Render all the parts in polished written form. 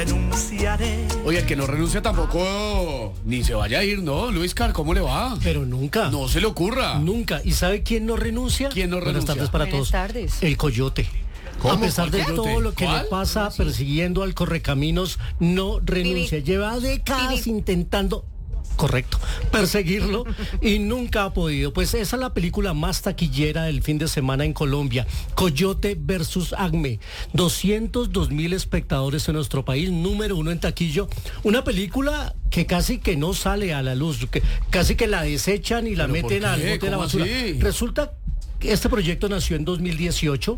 renunciaré. Oye, el que no renuncia tampoco ni se vaya a ir, ¿no? Luis Car, ¿cómo le va? Pero nunca. No se le ocurra. Nunca. ¿Y sabe quién no renuncia? ¿Quién no Buenas renuncia? tardes para Buenas todos. tardes. El coyote. ¿Cómo? A pesar de ¿Cuál? todo lo que ¿Cuál? le pasa persiguiendo al correcaminos, no renuncia. Lleva décadas intentando, correcto, perseguirlo y nunca ha podido. Pues esa es la película más taquillera del fin de semana en Colombia. Coyote versus Acme. 202.000 espectadores en nuestro país, número 1 en taquillo. Una película que casi que no sale a la luz, que casi que la desechan y la ¿Pero por meten al qué? bote de la ¿Cómo basura. así? Resulta que este proyecto nació en 2018.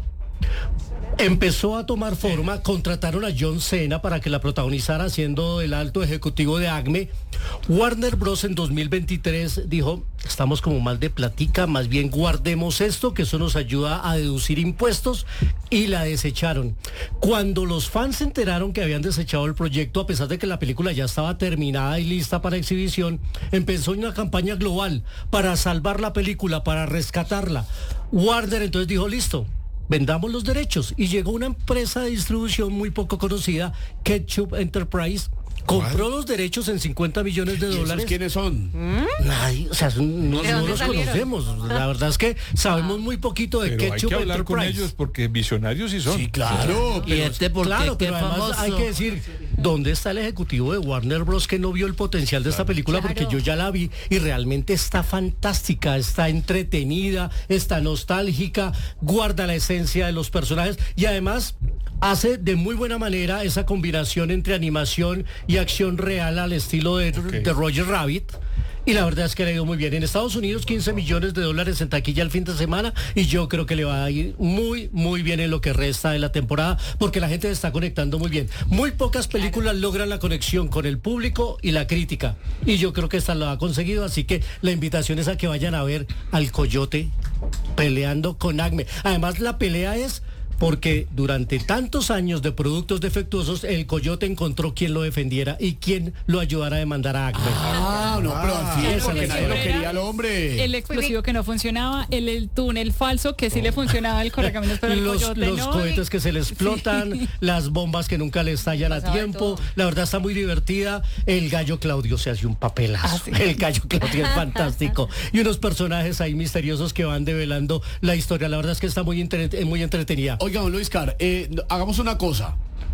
Empezó a tomar forma, contrataron a John Cena para que la protagonizara siendo el alto ejecutivo de Acme. Warner Bros. En 2023 dijo, estamos como mal de platica, más bien guardemos esto, que eso nos ayuda a deducir impuestos, y la desecharon. Cuando los fans se enteraron que habían desechado el proyecto, a pesar de que la película ya estaba terminada y lista para exhibición, empezó una campaña global para salvar la película, para rescatarla. Warner entonces dijo, listo, vendamos los derechos, y llegó una empresa de distribución muy poco conocida, Ketchup Enterprise, compró los derechos en $50 millones. ¿Y esos quiénes son? Nadie, o sea, no ¿De dónde los salieron? conocemos. La verdad es que sabemos muy poquito de Pero hay Ketchup que hablar con Enterprise. ellos porque visionarios sí son. Sí, claro. Y este porque Claro, qué pero además famoso. hay que decir, ¿dónde está el ejecutivo de Warner Bros. Que no vio el potencial de esta película? Claro. Porque yo ya la vi y realmente está fantástica, está entretenida, está nostálgica, guarda la esencia de los personajes y además hace de muy buena manera esa combinación entre animación y acción real al estilo de Roger Rabbit. Y la verdad es que le ha ido muy bien. En Estados Unidos, $15 millones en taquilla el fin de semana, y yo creo que le va a ir muy, muy bien en lo que resta de la temporada, porque la gente se está conectando muy bien. Muy pocas películas logran la conexión con el público y la crítica, y yo creo que esta lo ha conseguido, así que la invitación es a que vayan a ver al Coyote peleando con Acme. Además, la pelea es porque durante tantos años de productos defectuosos, el Coyote encontró quien lo defendiera y quien lo ayudara a demandar a Acme. Ah, no, pero al fin, esa porque es la nadie lo historia. quería al hombre. El explosivo que no funcionaba, el túnel falso que sí le funcionaba el correcaminos, pero el coyote los no. cohetes que se le explotan, Sí. las bombas que nunca le estallan a Pasaba de tiempo. todo. La verdad está muy divertida. El gallo Claudio se hace un papelazo. Sí. El gallo Claudio es fantástico. Y unos personajes ahí misteriosos que van develando la historia. La verdad es que está muy entretenida. Oiga, don Luis Car, hagamos una cosa.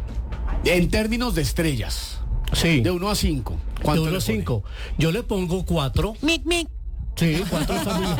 En términos de estrellas, Sí. de 1 a 5. De ¿Cuánto 1 le a pone? 5. Yo le pongo 4. Sí, 4 está muy bien.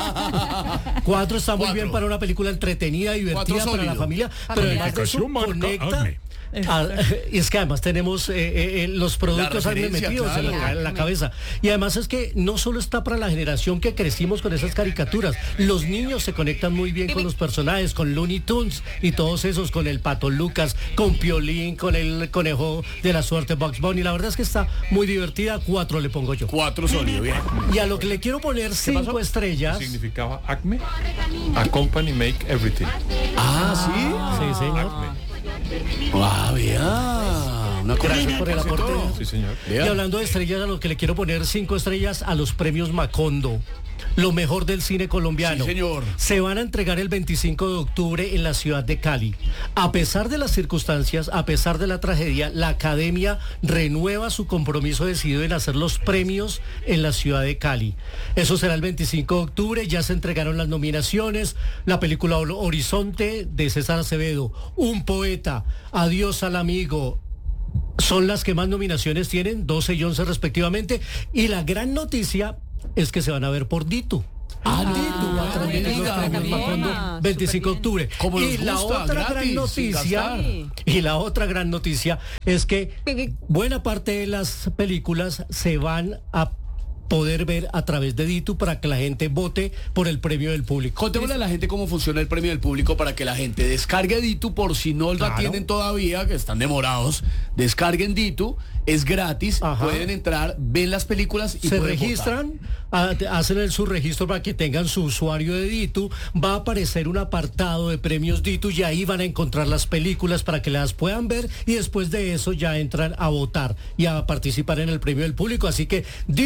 4 está muy 4. bien para una película entretenida, divertida 4 para la sólido. familia. Pero además de eso, Calificación marca conecta. Acme. Y es que además tenemos los productos Acme referencia, metidos en claro. en la cabeza. Y además es que no solo está para la generación que crecimos con esas caricaturas. Los niños se conectan muy bien con los personajes, con Looney Tunes y todos esos, con el Pato Lucas, con Piolín, con el conejo de la suerte Bugs Bunny. La verdad es que está muy divertida. 4 le pongo yo. 4 sólido, bien. Y a lo que le quiero poner 5 estrellas. Significaba Acme, a company make everything. Ah, Sí, señor. Acme. sí. Ah, vea. Una Gracias por el aporte. Sí, señor. Y hablando de estrellas, a lo que le quiero poner 5 estrellas a los premios Macondo. Lo mejor del cine colombiano. Sí, señor. Se van a entregar el 25 de octubre en la ciudad de Cali. A pesar de las circunstancias, a pesar de la tragedia, la Academia renueva su compromiso decidido en hacer los premios en la ciudad de Cali. Eso será el 25 de octubre, ya se entregaron las nominaciones, la película Horizonte de César Acevedo, Un poeta, Adiós al amigo, son las que más nominaciones tienen, 12 y 11 respectivamente, y la gran noticia es que se van a ver por Ditu. Ditu va a transmitir los diga, premios bien. Macondo 25 de octubre. Como Y nos la gusta, otra gran gratis, sin noticia, gastar. y la otra gran noticia es que buena parte de las películas se van a poder ver a través de Ditu para que la gente vote por el premio del público. Contémosle a la gente cómo funciona el premio del público para que la gente descargue Ditu por si no la Claro. tienen todavía, que están demorados. Descarguen Ditu, es gratis, Ajá. pueden entrar, ven las películas y Se pueden registran, hacen su registro para que tengan su usuario de Ditu, va a aparecer un apartado de premios Ditu y ahí van a encontrar las películas para que las puedan ver y después de eso ya entran a votar y a participar en el premio del público. Así que Ditu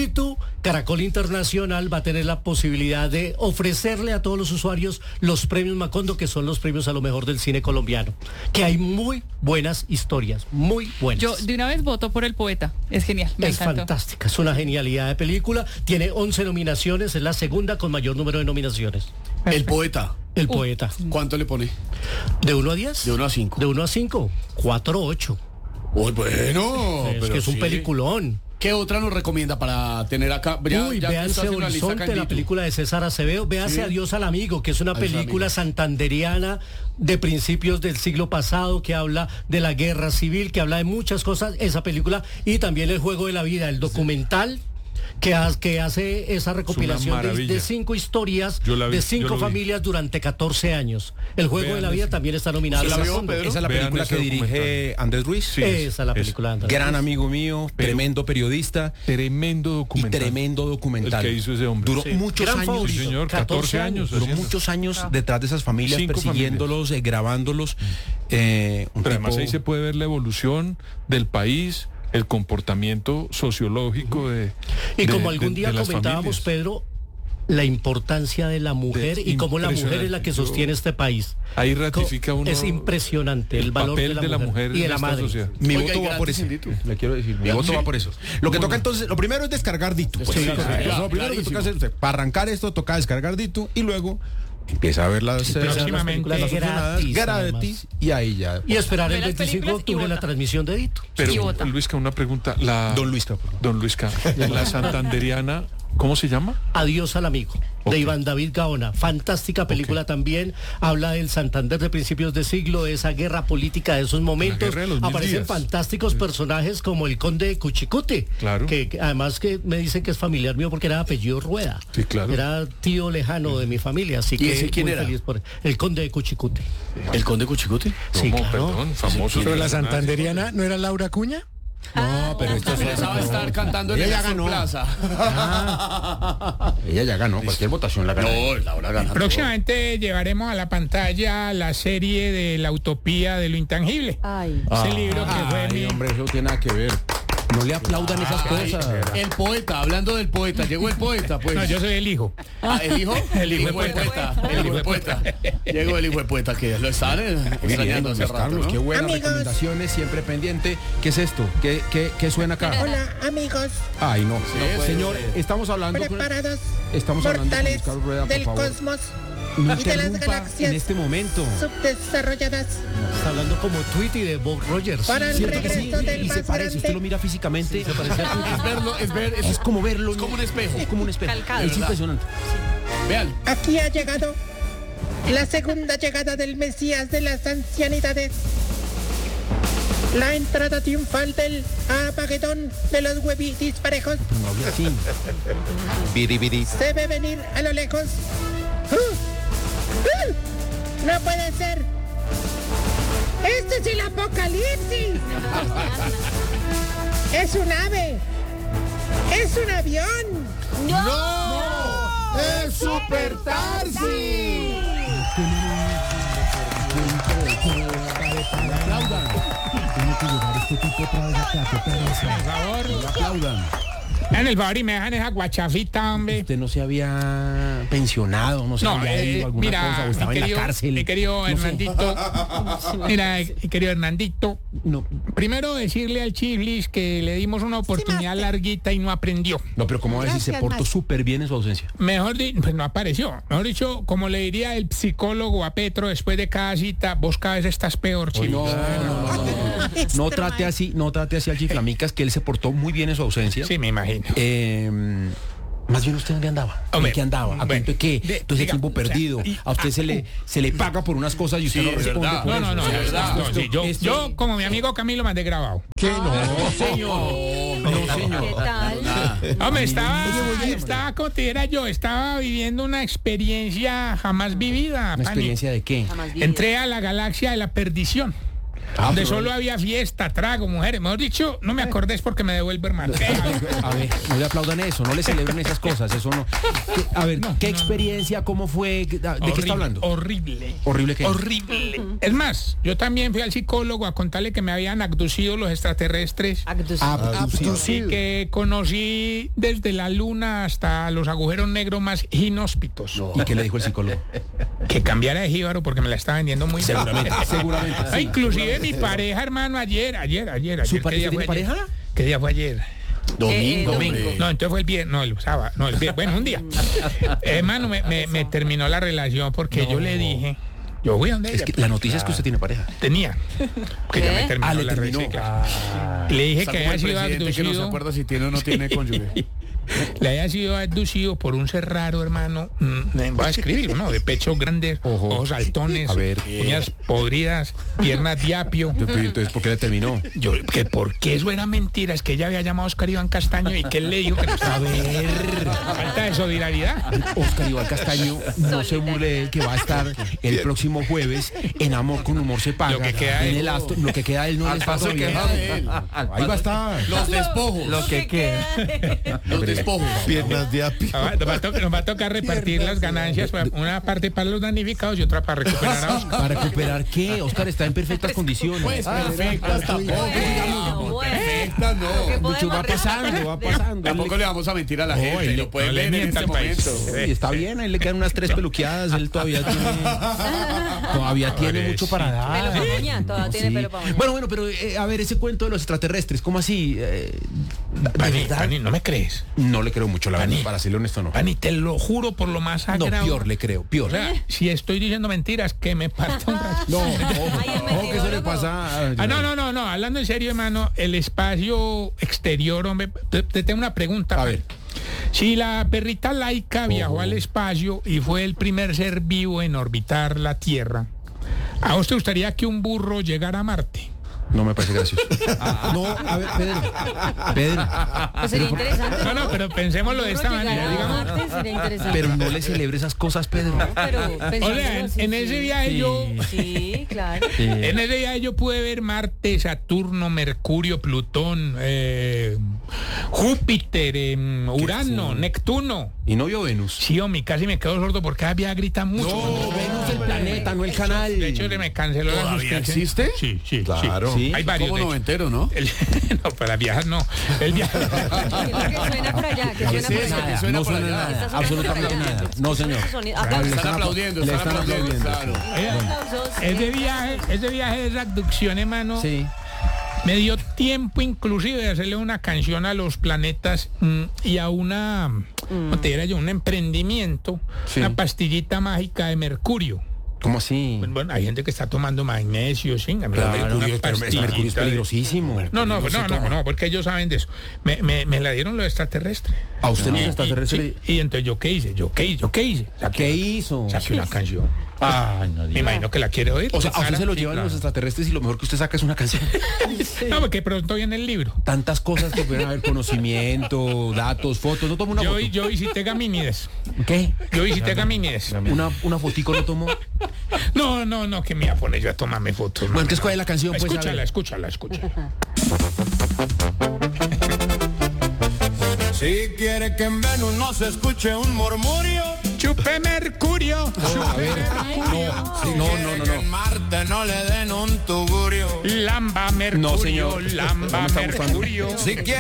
Caracol Internacional va a tener la posibilidad de ofrecerle a todos los usuarios los premios Macondo, que son los premios a lo mejor del cine colombiano. Que hay muy buenas historias, muy buenas. Yo de una vez voto por El Poeta. Es genial, me Es encantó. fantástica, es una genialidad de película. Tiene 11 nominaciones, es la segunda con mayor número de nominaciones. El poeta. El Poeta. ¿Cuánto le pone? ¿De 1 a 10? De 1 a 5. De 1 a 5, 4 o 8. Uy, bueno. Es pero que es un sí. peliculón. ¿Qué otra nos recomienda para tener acá? Uy, Ya que véanse está haciendo una lista Horizonte, la Candito. película de César Acevedo. Véase Sí. Adiós al Amigo, que es una Adiós al película Amigo. santanderiana de principios del siglo pasado, que habla de la guerra civil, que habla de muchas cosas, esa película. Y también El Juego de la Vida, el documental que hace esa recopilación maravilla. de 5 historias Yo la vi, de yo 5 lo vi. familias durante 14 años. El Juego Vean de la Vida ese. también está nominado. ¿Se la al vio, Macondo. Pedro? Esa es la Vean película ese que dirige documental. Andrés Ruiz. Sí. Esa es la película de Andrés Gran Ruiz. amigo mío, Pero- tremendo periodista Tremendo y documental. tremendo documental. El que hizo ese hombre. Duró Sí. muchos Gran años. favorito. Sí, señor, 14 años. Duró haciendo. muchos años detrás de esas familias, 5 persiguiéndolos, grabándolos. Un Pero además tipo- ahí se puede ver la evolución del país, el comportamiento sociológico de Y como de- algún de día las comentábamos, familias. Pedro, la importancia de la mujer y cómo la mujer es la que sostiene este país. Ahí ratifica uno Es impresionante el valor papel de la mujer y de en la esta madre. sociedad. Mi Oiga, voto y va por gratis, eso. Indito. Le quiero decir, mi Ya, voto sí. va por eso. Lo que toca entonces, lo primero es descargar Ditu. Pues, Sí, sí, claro, claro, lo primero que toca clarísimo. hacer, para arrancar esto, toca descargar Ditu y luego empieza a ver las Próximamente las opcionadas gratis, gratis y ahí ya. Y esperar Ve el las 25 de películas y octubre la vota. transmisión de Edito. Y Pero, vota. Luisca, una pregunta. Don Luisca. Don Luisca, la santanderiana, ¿cómo se llama? Adiós al amigo, Ok. de Iván David Gaona. Fantástica película también. Habla del Santander de principios de siglo, de esa guerra política de esos momentos. guerra de los 1000 Aparecen días. fantásticos personajes como el conde de Cuchicute. Claro. Que además que me dicen que es familiar mío porque era de apellido Rueda. Sí, claro. Era tío lejano de mi familia, así que ese quién muy era? feliz por el conde de Cuchicute. ¿El conde Cuchicuti? Sí, ¿Cómo? claro. Perdón, famoso. Pero la santanderiana no era Laura Cuña. No, pero esto es Esa va a estar cantando en Ella ya el ganó. Plaza. Ella ya ganó, cualquier votación la ganó. No, Laura gana. Próximamente llevaremos a la pantalla la serie de la utopía de lo intangible. Ay. Ese libro que fue Ay, mi... hombre, eso no tiene nada que ver. No le aplaudan esas cosas. El poeta, hablando del poeta, llegó el poeta, pues. No, yo soy el hijo. Ah, ¿el hijo? El hijo de poeta. El hijo de poeta. Llegó el hijo de poeta, que lo están extrañando hace Luis rato, Carlos, ¿no? qué buenas Amigos. recomendaciones, siempre pendiente. ¿Qué es esto? ¿Qué suena acá? Hola, amigos. Ay, no. puede Señor, estamos hablando con... Preparados. Estamos hablando con Mortales Luis Carlos Rueda, por del favor. cosmos No y de las interrumpa galaxias en este momento. subdesarrolladas Está hablando como Tweety de Bob Rogers. para el ¿Cierto que sí? regreso del Y se más parece, usted lo grande. mira físicamente. Es verlo, Es como verlo. Es como un espejo. Es como un espejo. Calcado. Es ¿Verdad? impresionante. Vean. Aquí ha llegado la segunda llegada del Mesías de las ancianidades. La entrada triunfal del Armagedón de los huevitis parejos No habla así. Biri, biri. se ve venir a lo lejos. ¡No puede ser! ¡Este es el apocalipsis! ¡Es un ave! ¡Es un avión! ¡No! ¡Es Super Tarsi! Por favor, Aplaudan. hagan el favor y me dejan esa guachafita, hombre. Usted no se había pensionado, no se No, había ido a alguna cosa, mira, o estaba en la cárcel. mi querido No sé. Hernandito, mira, mi querido Hernandito, No, primero decirle al Chiflis que le dimos una oportunidad larguita y no aprendió. no, pero ¿cómo va a decir? Se Gracias, portó Max. súper bien en su ausencia. Pues no apareció. Mejor dicho, como le diría el psicólogo a Petro después de cada cita, vos cada vez estás peor, Chiflis. No trate así al Chiflamicas, que él se portó muy bien en su ausencia. Sí, me imagino. Más bien usted dónde andaba. Hombre, ¿En qué andaba? ¿A bueno, cuento de qué? de- Entonces diga, tiempo o sea, perdido. y- A usted se le paga por unas cosas y usted Sí, no es responde verdad. por No, eso. no, no, Sí, no, es verdad. no, sí, yo como mi amigo Camilo mandé grabado. ¿Qué? No, señor. No, señor. ¿Qué tal? Hombre, estaba, como te dijera yo, estaba viviendo una experiencia jamás vivida. ¿Una Pani. experiencia de qué? Jamás vivido. Entré a la galaxia de la perdición. donde solo había fiesta, trago, mujeres. Mejor dicho, no me acordés porque me devuelve, hermano. A ver, no le aplaudan eso, no le celebren esas cosas, eso no. A ver, ¿qué experiencia, cómo fue? ¿De qué está hablando? Horrible. ¿Horrible qué? Horrible. Es más, yo también fui al psicólogo a contarle que me habían abducido los extraterrestres. Y que conocí desde la luna hasta los agujeros negros más inhóspitos. ¿Y qué le dijo el psicólogo? Que cambiara de jíbaro porque me la estaba vendiendo muy bien. Seguramente. Ah, inclusive mi pareja, hermano, ayer. ¿Su pareja tiene pareja? ¿Qué día fue ayer? Domingo. No, entonces fue el viernes, no, el sábado, no, el viernes, bueno, un día. Hermano, me terminó la relación porque yo le dije, yo voy a donde Es ella. que la noticia es que usted tiene pareja. Tenía. Que ya me terminó le la terminó. relación. Le dije Está que como había el sido presidente que no se abducido. acuerda si tiene o no tiene cónyuge. Le había sido abducido por un ser raro, hermano. Voy a escribir, ¿no? De pechos grandes, ojos saltones, A ver. uñas podridas, piernas de apio. Entonces, ¿por qué le terminó? Yo, que porque eso era mentira, es que ella había llamado a Oscar Iván Castaño y que él le dijo que no estaba. A ver, falta de solidaridad. Oscar Iván Castaño, no se burle de él, que va a estar el próximo jueves en Amor con Humor se paga. Lo que queda en de él. el Astor, lo que queda de él no Al le está paso todavía. que va de él. Ahí va a estar. Los despojos. Lo que queda. Los despojos. Piernas de apio. Nos va a tocar repartir las ganancias, una parte para los damnificados y otra para recuperar a Oscar. ¿Para recuperar qué? Oscar está en perfectas condiciones. Pues perfectas tampoco. Perfectas no. Mucho va pasando. Tampoco le vamos a mentir a la gente. Lo pueden no le ver en mienta este al país. momento. Sí, está bien, a él le quedan unas 3 peluqueadas, él todavía tiene mucho para dar. Pelo pa' moña, todavía tiene pelo pa' moña. Bueno, pero a ver, ese cuento de los extraterrestres, ¿cómo así? ¿De verdad? Pani, ¿no me crees? No le creo mucho, la verdad, Pani. para serle honesto, no. Pani, te lo juro por lo más No, sagrado. peor le creo, O peor. sea, si estoy diciendo mentiras, que me parta un rayo. No, Ay, el ojo, que eso le meteorólogo. pasa. No, hablando en serio, hermano, el espacio exterior, hombre, te tengo una pregunta. A ver. Si la perrita Laika viajó al espacio y fue el primer ser vivo en orbitar la Tierra, ¿a vos te gustaría que un burro llegara a Marte? No me parece gracioso. No, a ver, Pedro. Pues sería interesante. No, pero pensémoslo de esta manera, digamos. Sería interesante. Pero no le celebre esas cosas, Pedro. Pero O sea, pensándolo así, en ese sí. viaje Sí, claro. En ese viaje yo pude ver Marte, Saturno, Mercurio, Plutón, Júpiter, Urano, Neptuno. Y no vio Venus. Sí, hombre, casi me quedo sordo porque cada viaje grita mucho. No, Venus el planeta, no el canal. De hecho, me canceló la ¿Todavía suscripción. existe? Sí, Claro. Sí. Hay varios. Como de hecho. noventero, ¿no? No, para viajar no. El viaje. Que suena por allá, que suena por allá. Nada, suena no por suena allá. nada, Está sonando absolutamente por allá. nada. No, señor. Aplausos. Están aplaudiendo, le están aplaudiendo. Claro. Aplausos. Ese viaje de abducción, hermano, Sí. me dio tiempo inclusive de hacerle una canción a los planetas y a una, ¿cómo te diría yo? Un emprendimiento, Sí. una pastillita mágica de mercurio. ¿Cómo así? Bueno, hay gente que está tomando magnesio, sí. Claro, Mercurio es peligrosísimo. No, porque ellos saben de eso. Me la dieron los extraterrestres. A usted los extraterrestres. Y entonces, ¿yo qué hice? ¿Qué hizo? Saqué una canción. Me imagino que la quiere oír. O sea, a usted Sara. se lo llevan los extraterrestres y lo mejor que usted saca es una canción. No, porque pronto viene el libro. Tantas cosas que pueden haber, conocimiento, datos, fotos. No tomo una foto. Yo visité Gamínides. ¿Qué? Yo visité Gamínides. Una fotico no tomó. No, que me iba a poner yo a tomarme fotos. Bueno, entonces, ¿cuál es la canción? Pues, a ver. Escúchala. Si quiere que en Venus no se escuche un murmurio, Chupe Mercurio. No. que en Marte no le den un tugurio. Lamba Mercurio. No, señor. Lamba No me está gustando. Mercurio. Si quiere